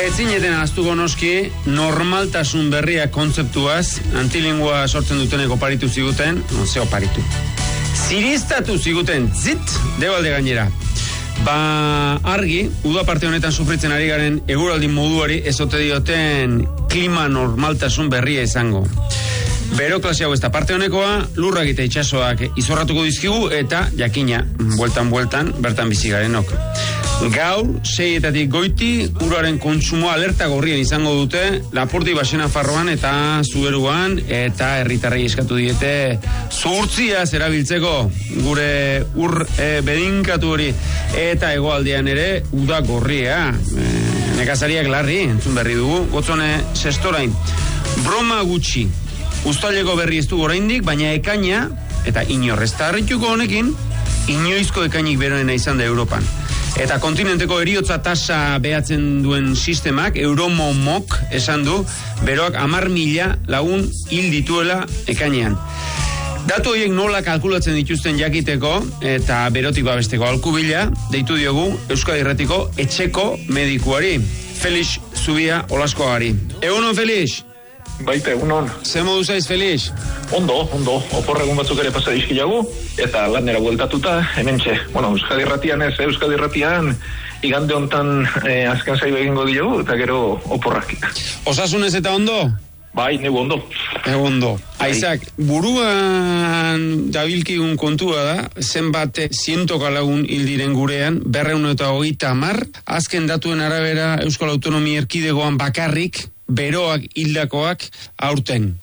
Etzineten ahaztuko noski, normaltasun berria kontzeptuaz, antilingua sortzen dutenek oparitu ziguten, ze oparitu. Ziristatu ziguten, zit, debalde gainera. Argi, uda parte honetan sufritzen ari garen eguraldi moduari ezote dioten klima normaltasun berria izango. Bero klase hau ez da parte honekoa, lurrak eta itxasoak izorratuko dizkigu eta jakina, bueltan, bertan bizi garenok. Gaur, 6-etatik goiti, uraren kontsumoa alerta gorrien izango dute, Lapurdi Basena Farroan eta Zuberuan, eta herritarrei eskatu diete zuhurtzia zerabiltzeko gure bedinkatu hori, eta hegoaldean ere uda gorria. Nekazariak larri, entzun berri dugu, Gotzone Sestorain. Broma gutxi, uztaileko berri ez du oraindik, baina ekaina, eta inorrezta harrituko honekin, inoizko ekainik beroena izan da Europan. Eta kontinenteko eriotza tasa behatzen duen sistemak, Euromomok esan du, beroak 10.000 lagun hil dituela ekainean. Datu horiek nola kalkulatzen dituzten jakiteko eta berotik babesteko alkubila, deitu diogu Euskadi Irratiko etxeko medikuari, Felix Zubia Olaskoagari. Egunon, Felix? Baita, egunon. Ze modu zaiz, Felix? Ondo, oporregun batzuk ere pasa dizkiagu, eta lanera bueltatuta, hementxe. Euskadi Irratian ez, Euskadi Irratian igande hontan azken zaiba egingo diogu, eta gero oporrak. Osasunez eta ondo? Bai, negu ondo. Ondo. Aizak, buruan dabilkigun kontua da, zenbat 100 lagun hildiren gurean, 230, azken datuen arabera Euskal Autonomia Erkidegoan bakarrik, beroak hildakoak aurten.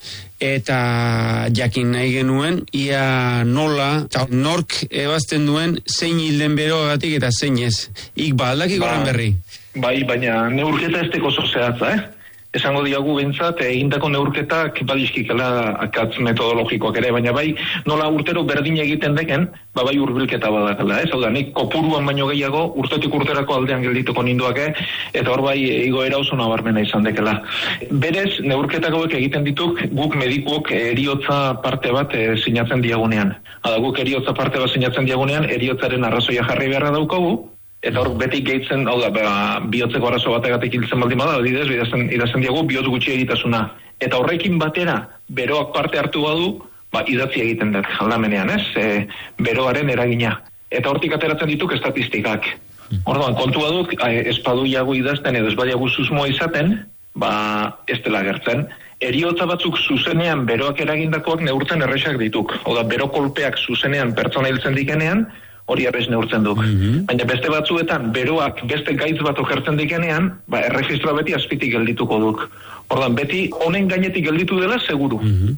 Eta jakin nahi genuen, ia nola, nork ebazten duen, zein hilden beroagatik eta zein ez. Aldakiko horren berri? Bai, baina neurketa ez teko zehatza, Esango diagu bentsat, egindako neurketak badizkikela akatz metodologikoak ere, baina bai nola urtero berdin egiten deken, bai urbilketa badakela, Hau da, nik kopuruan baino gehiago urtetik urterako aldean geldituko ninduake, eta hor bai igoera oso nabarmena izan dekela. Berez, neurketak hauek egiten dituk, guk medikuok eriotza parte bat sinatzen diagunean. Guk eriotza parte bat sinatzen diagunean, eriotzaren arrazoia jarri beharra daukagu, eta hor beti gehitzen, bihotzeko arazo bategatik hiltzen baldin bada, idazten diagu bihotz gutxi egitasuna. Eta horrekin batera, beroak parte hartu badu, idatzi egiten dut, aldamenean, beroaren eragina. Eta hortik ateratzen dituk estatistikak. Orduan, kontua dut, espadu jagu idazten edo espadiagu susmoa izaten, ez dela gertzen. Eriotza batzuk zuzenean beroak eragindakoak neurtzen erresak dituk. Bero kolpeak zuzenean pertsona hiltzen dikenean, hori errez neurtzen duk. Baina beste batzuetan, beroak beste gaitz bat okertzen dikenean, erregistroa beti azpitik geldituko duk. Ordan beti honen gainetik gelditu dela, seguru.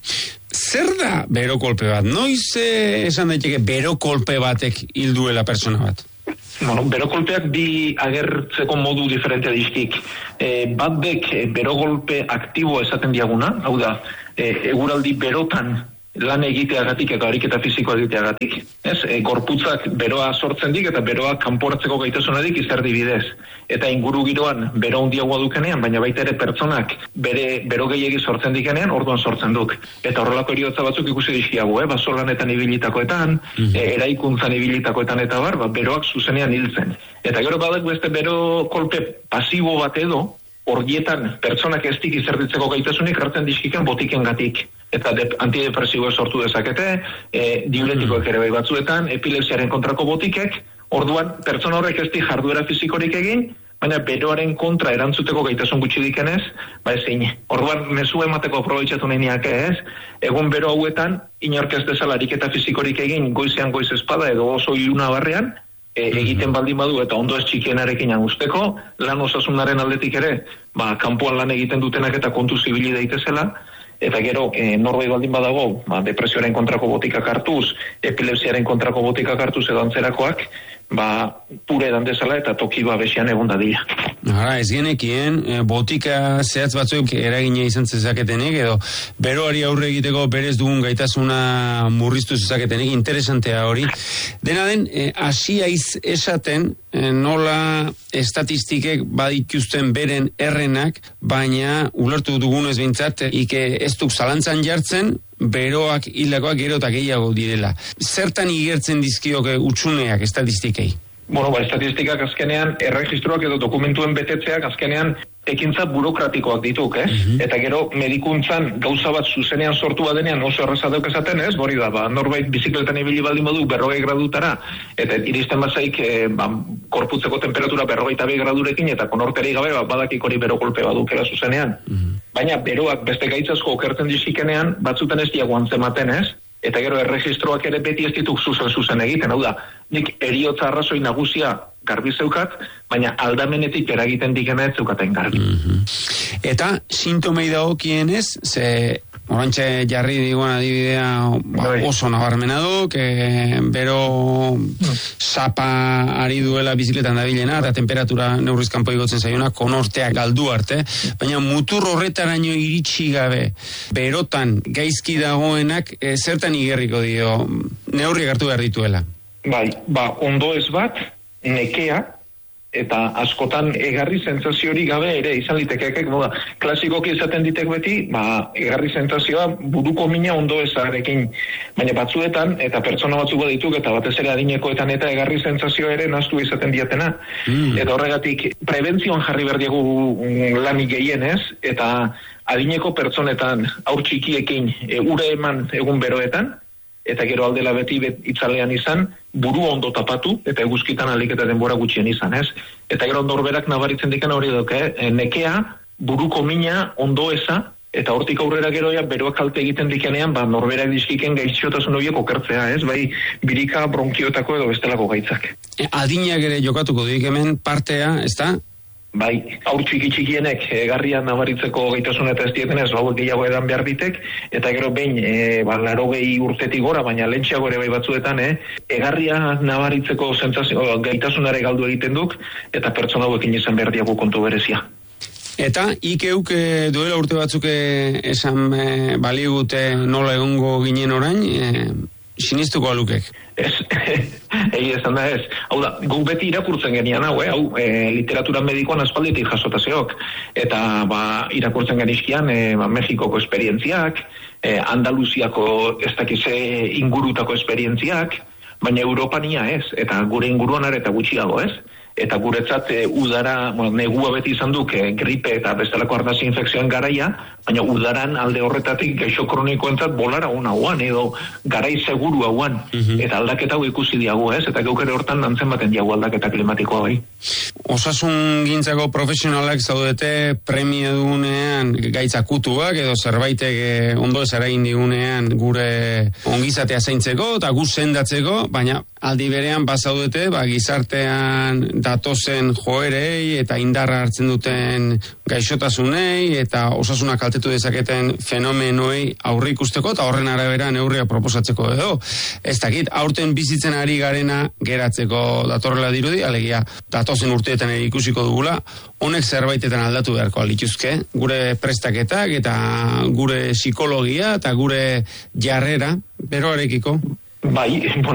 Zer da bero kolpe bat? Noiz esan daiteke bero kolpe batek hilduela persona bat? Bero kolpeak bi agertzeko modu diferentea dizkik. Bat dek bero kolpe aktibo esaten diaguna, hau da, eguraldi berotan lan egiteagatik eta ariketa fisikoa egiteagatik. Gorputzak beroa sortzen dik eta beroa kanporatzeko gaitasunadik izerdi bidez. Eta inguru giroan bero handiagoa dukenean, baina baita ere pertsonak bero gehiegi sortzen dikenean, orduan sortzen duk. Eta horrelako eriotza batzuk ikusi dizkiagu, basolanetan ibilitakoetan, eraikuntzan ibilitakoetan eta beroak zuzenean hiltzen. Eta gero badak beste bero kolpe pasibo bat edo, horietan pertsonak ez dik izerditzeko gaitasunik hartzen dizkiken botiken gatik. Eta antidepresiboa sortu dezakete, diuretikoak ere bai batzuetan, epilepsiaren kontrako botikek, orduan pertsona horrek ez dik jarduera fizikorik egin, baina beroaren kontra erantzuteko gaitasun gutxi dikenez, ezin. Orduan mezu emateko aprobetxatu nahiak egun bero hauetan, inork ez dezala ariketa fizikorik egin, goizean goiz espada edo oso iluna barrean, egiten baldin badu eta ondo ez txikienarekin agusteko, lan osasunaren aldetik ere, kanpoan lan egiten dutenak eta kontu zibili daitezela, eta gero norbait baldin badago, depresioaren kontrako botikak hartuz, epilepsiaren kontrako botikak hartuz edo antzerakoak, pure edan dezala eta toki babesean egon dadila. Ez genekien, botika zehatz batzuk eragina izan zezaketenik, edo beroari aurre egiteko berez dugun gaitasuna murriztu zezaketenik, interesantea hori. Dena den, hasiaiz esaten, nola estatistikek badituzten beren errenak, baina ulertu dugunez bintzat, ez duk zalantzan jartzen, beroak hildakoak gero eta gehiago direla. Zertan igertzen dizkioke utsuneak estatistikei? Estatistikak azkenean, erregistroak edo dokumentuen betetzeak azkenean ekintza burokratikoak dituk, ez? Eta gero medikuntzan gauza bat zuzenean sortu badenean oso erraza dauk esaten, ez? Hori da, norbait bizikletan ibili baldin modu 40 gradutara, eta iristen bazaik korputzeko temperatura 42 gradurekin, eta konorteri gabe badakik hori bero kolpe badukera zuzenean. Baina beroak beste gaitzazko okertzen dizikenean, batzuten ez diago antzematen, ez? Eta gero erregistroak ere beti ez dituk zuzen egiten, hau da, nik eriotza arrazoi nagusia garbi zeukat, baina aldamenetik eragiten dikena ez zeukaten garbi. Eta sintomei dagokienez, ze orantxe jarri digoan adibidea oso nabarmena du, bero sapa ari duela bizikletan dabilena, eta temperatura neurriz kanpo igotzen zaiona, konortea galdu arte, baina mutur horretaraino iritsi gabe, berotan gaizki dagoenak, zertan igerriko dio, neurriak hartu behar dituela? Bai, ondo ez bat, nekea, eta askotan egarri sentsaziorik gabe ere izan litekeek, klasikoki izaten ditek beti, egarri sentsazioa buruko mina ondo ezarekin, baina batzuetan, eta pertsona batzuk badituk, eta batez ere adinekoetan eta egarri sentsazioa ere nahastu izaten diatena. Eta horregatik, prebentzioan jarri behar diegu lanik gehienez, eta adineko pertsonetan aur txikiekin ure eman egun beroetan, eta gero aldela beti itzalean izan, buru ondo tapatu, eta eguzkitan alik eta denbora gutxien izan, ez? Eta gero ondorberak nabaritzen diken hori duke, nekea, buruko mina, ondo eza, eta hortik aurrera geroia, beroak kalte egiten dikenean, norberak dizkiken gaixotasun horiek okertzea, ez? Bai, birika, bronkiotako edo bestelako gaitzak. Adinak ere jokatuko dik hemen partea, ez da? Bai, aur txikienek egarrian nabaritzeko gaitasun eta ez dietenez, hauek gehiago edan behar ditek, eta gero behin, 80 urtetik gora, baina lentxeago ere bai batzuetan, egarria nabaritzeko gaitasunare galdu egiten duk, eta pertsona hauekin izan behar diago kontu berezia. Eta ikeuk duela urte batzuk esan baligute nola egongo ginen orain, sinistuko alukek? Ez, esan da ez. Hau da, guk beti irakurtzen genian hau, literatura medikoan aspalditik jasotazioak. Eta irakurtzen genizkian Mexikoko esperientziak, Andaluziako ez dakize ingurutako esperientziak, baina Europania ez, eta gure inguruan eta gutxiago ez. Eta guretzat udara, negua beti izan duk gripe eta bestelako ardazi infekzioen garaia, baina udaran alde horretatik gaixo kronikoentzat bolara una hauan, edo garai seguru hauan, eta aldaketa hau ikusi diago, ez? Eta geukere hortan nantzen baten diago aldaketa klimatikoa bai. Osasun gintzako profesionalak zaudete premia dugunean gaitzakutuak, edo zerbaitek ondo ezarain digunean gure ongizatea zaintzeko, eta guz sendatzeko, baina aldi berean bazaudete, gizartean datozen joerei eta indarra hartzen duten gaixotasunei eta osasuna kaltetu dezaketen fenomenoei aurre ikusteko eta horren arabera neurria proposatzeko edo. Ez dakit, aurten bizitzen ari garena geratzeko datorrela dirudi, alegia datozen urteetan ere ikusiko dugula, honek zerbaitetan aldatu beharko alituzke, gure prestaketak eta gure psikologia eta gure jarrera beroarekiko. Bai,